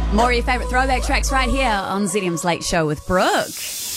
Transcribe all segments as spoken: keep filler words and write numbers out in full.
More of your favourite throwback tracks right here on Z D M's Late Show with Brooke.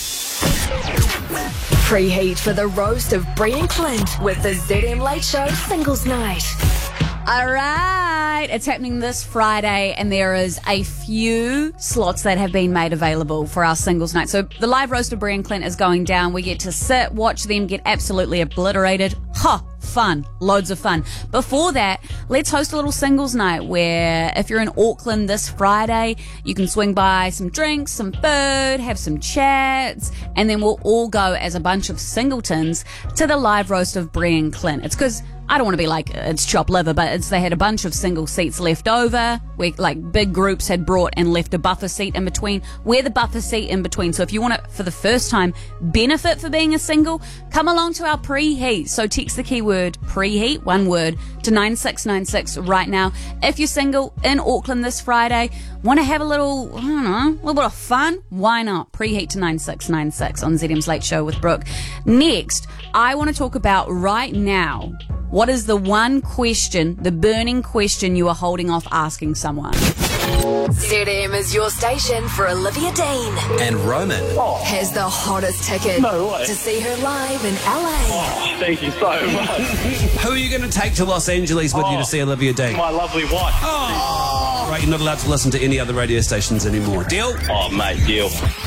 Preheat for the roast of Brie and Clint with the Z D M Late Show Singles Night. All right, it's happening this Friday, and there is a few slots that have been made available for our singles night. So the live roast of Brie and Clint is going down. We get to sit, watch them get absolutely obliterated. Ha! Fun. Loads of fun. Before that, let's host a little singles night where if you're in Auckland this Friday, you can swing by some drinks, some food, have some chats, and then we'll all go as a bunch of singletons to the live roast of Brie and Clint. It's because I don't want to be like, it's chopped liver, but it's they had a bunch of single seats left over. We, like, big groups had brought and left a buffer seat in between. We're the buffer seat in between. So if you want to, for the first time, benefit for being a single, come along to our preheat. So text the keyword preheat, one word, to nine six nine six right now. If you're single in Auckland this Friday, want to have a little, I don't know, a little bit of fun? Why not? Preheat to nine six nine six on Z D M's Late Show with Brooke. Next, I want to talk about right now, what is the one question, the burning question you are holding off asking someone? Z D M is your station for Olivia Dean. And Roman Oh, Has the hottest ticket No way. to see her live in L A. oh, thank you so much. who are you going to take to Los Angeles with you to see Olivia Dean? My lovely wife. Oh, right, you're not allowed to listen to any other radio stations anymore. Deal? Oh, mate, deal.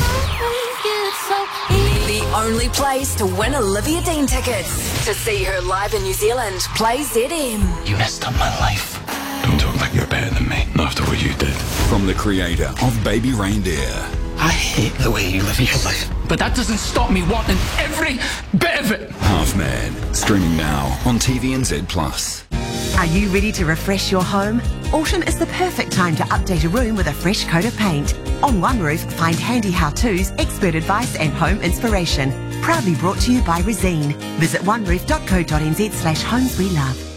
The only place to win Olivia Dean tickets. To see her live in New Zealand, play Z M. You messed up my life. Don't talk like you're better than me, not after what you did. From the creator of Baby Reindeer. I hate the way you live your life. But that doesn't stop me wanting every bit of it. Half Man, streaming now on T V N Z plus. Are you ready to refresh your home? Autumn is the perfect time to update a room with a fresh coat of paint. On One Roof, find handy how-tos, expert advice and home inspiration. Proudly brought to you by Resine. Visit one roof dot co dot n z slash homes we love.